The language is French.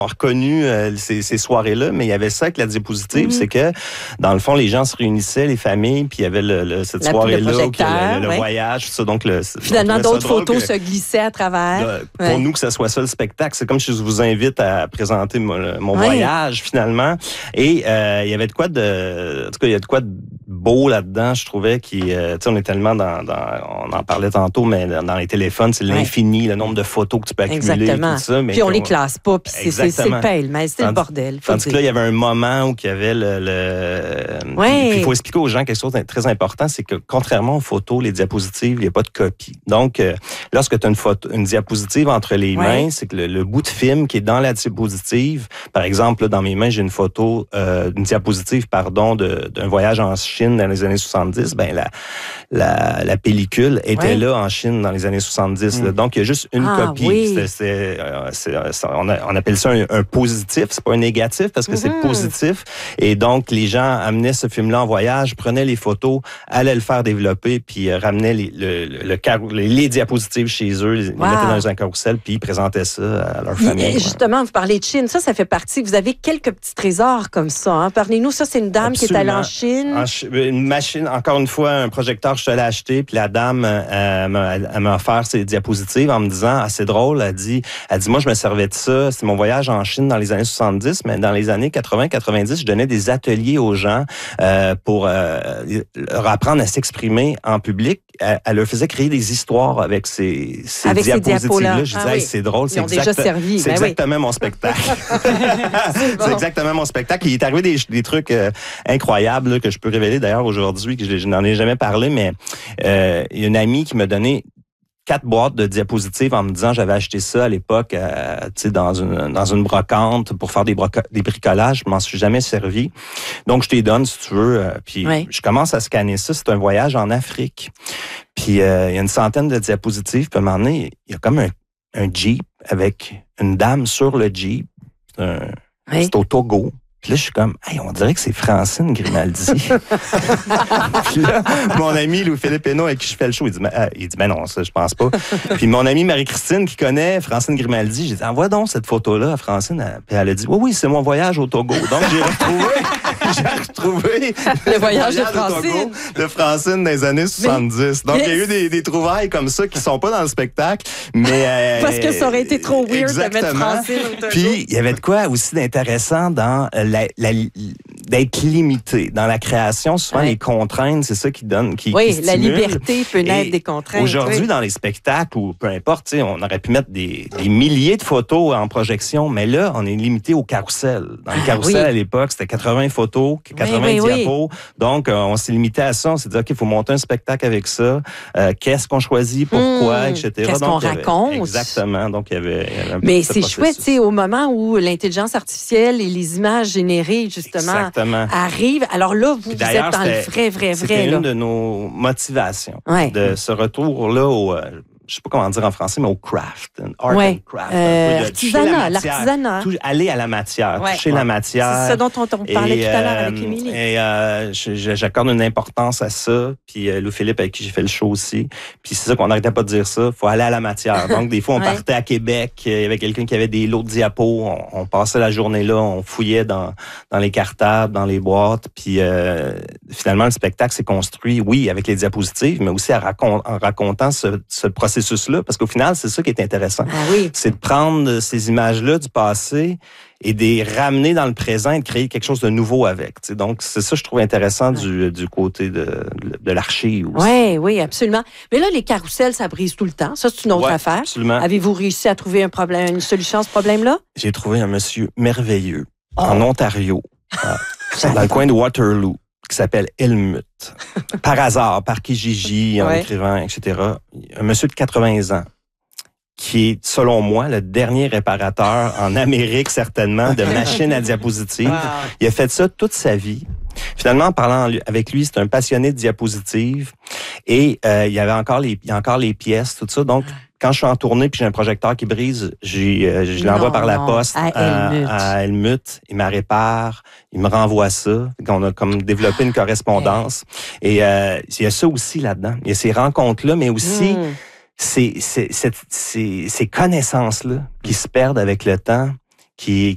reconnu ces soirées-là, mais il y avait ça avec la diapositive, c'est que, dans le fond, les gens se réunissaient, les familles, puis il y avait cette soirée-là, le voyage, tout ça. Donc, finalement, d'autres photos se glissaient à travers. Pour nous, que ce soit ça le spectacle, c'est comme si je vous invite à présenter mon voyage, finalement. Et il y avait de quoi de... En tout cas, il y a de quoi de beau là-dedans, je trouvais, tu sais, on est tellement on en parlait tantôt, mais dans les téléphones, c'est l'infini, le nombre de photos que tu peux accumuler, tout ça. Mais puis on les classe pas, puis c'est le pêle, mais c'est le bordel. Tandis que là, il y avait un moment où il y avait Puis il faut expliquer aux gens quelque chose de très important, c'est que contrairement aux photos, les diapositives, il n'y a pas de copie. Donc, lorsque tu as une diapositive entre les mains, c'est que le bout de film qui est dans la diapositive, par exemple, là, dans mes mains, j'ai une photo, une diapositive, d'un voyage en Chine dans les années 70. Ben, la pellicule était là en Chine dans les années 70. Là. Donc, il y a juste une copie. Oui. On appelle ça un positif, c'est pas un négatif parce que c'est positif. Et donc, les gens amenaient ce film-là en voyage, prenaient les photos, allaient le faire développer, puis ramenaient les diapositives chez eux, les mettaient dans un carrousel, puis ils présentaient ça à leur famille. Justement, vous parlez de Chine, ça fait partie. Vous avez quelques petits trésors comme ça. Hein? Parlez-nous, ça, c'est une dame qui est allée en Chine. Une machine, encore une fois, un projecteur, je te l'ai acheté, puis la dame, elle m'a offert ses diapositives en me disant, c'est drôle, elle dit, moi, je me servais de ça, c'est mon voyage en Chine dans les années 70, mais dans les années 80-90, je donnais des ateliers aux gens pour leur apprendre à s'exprimer en public. Elle leur faisait créer des histoires avec ces diapositives-là. Je disais, c'est drôle, c'est exactement mon spectacle. C'est exactement mon spectacle. Il est arrivé des trucs incroyables là, que je peux révéler d'ailleurs aujourd'hui, que je n'en ai jamais parlé, mais il y a une amie qui m'a donné 4 boîtes de diapositives en me disant j'avais acheté ça à l'époque tu sais dans une brocante pour faire des bricolages, je m'en suis jamais servi. Donc je te les donne si tu veux puis je commence à scanner ça, c'est un voyage en Afrique. Puis il y a une centaine de diapositives, puis à un moment donné, il y a comme un Jeep avec une dame sur le Jeep. C'est au Togo. Puis là, je suis comme, on dirait que c'est Francine Grimaldi. Puis là, mon ami Louis-Philippe Hénaud avec qui je fais le show, il dit, non, ça, je pense pas. Puis mon amie Marie-Christine qui connaît Francine Grimaldi, j'ai dit, envoie donc cette photo-là à Francine. Puis elle a dit, oui, c'est mon voyage au Togo. Donc, j'ai retrouvé le voyage de Francine. De Francine dans les années 70. Donc, il y a eu des trouvailles comme ça qui sont pas dans le spectacle, mais... Parce que ça aurait été trop weird de mettre Francine au Togo. Puis, il y avait de quoi aussi d'intéressant dans d'être limité. Dans la création, souvent, les contraintes, c'est ça qui donne, qui la liberté peut naître des contraintes. Aujourd'hui, dans les spectacles, ou peu importe, on aurait pu mettre des milliers de photos en projection, mais là, on est limité au carrousel. Dans le carrousel, à l'époque, c'était 80 photos, 80 diapos. Donc, on s'est limité à ça. On s'est dit, OK, il faut monter un spectacle avec ça. Qu'est-ce qu'on choisit, pourquoi, etc. Qu'est-ce qu'on raconte? Exactement. Donc, il y avait un peu mais c'est chouette, tu sais, au moment où l'intelligence artificielle et les images générées, justement, arrivent. Alors là, vous êtes dans le vrai. C'était une de nos motivations, de ce retour-là je sais pas comment dire en français, mais au craft, art and craft. L'artisanat. Aller à la matière, toucher la matière. C'est ce dont on parlait tout à l'heure avec Émilie. Et j'accorde une importance à ça. Puis Louis-Philippe, avec qui j'ai fait le show aussi. Puis c'est ça qu'on n'arrêtait pas de dire ça. Faut aller à la matière. Donc, des fois, on partait à Québec. Il y avait quelqu'un qui avait des lots de diapos. On passait la journée là. On fouillait dans les cartables, dans les boîtes. Puis finalement, le spectacle s'est construit, oui, avec les diapositives, mais aussi en racontant ce processus-là, parce qu'au final, c'est ça qui est intéressant. C'est de prendre ces images-là du passé et de les ramener dans le présent et de créer quelque chose de nouveau avec. T'sais. Donc, c'est ça que je trouve intéressant du côté de l'archive aussi. Oui, absolument. Mais là, les carousels, ça brise tout le temps. Ça, c'est une autre affaire. Absolument. Avez-vous réussi à trouver une solution à ce problème-là? J'ai trouvé un monsieur merveilleux en Ontario, dans le coin de Waterloo, qui s'appelle Helmut. Par hasard, par Kijiji, en écrivant, etc. Un monsieur de 80 ans, qui est, selon moi, le dernier réparateur en Amérique, certainement, de machines à diapositives. Wow. Il a fait ça toute sa vie. Finalement, en parlant avec lui, c'est un passionné de diapositives. Et il y a encore les pièces, tout ça. Donc, quand je suis en tournée puis j'ai un projecteur qui brise, je l'envoie par la poste à Helmut. Il me répare, il me renvoie ça. On a comme développé une correspondance. Et il y a ça aussi là-dedans. Il y a ces rencontres-là, mais aussi ces connaissances-là qui se perdent avec le temps, qui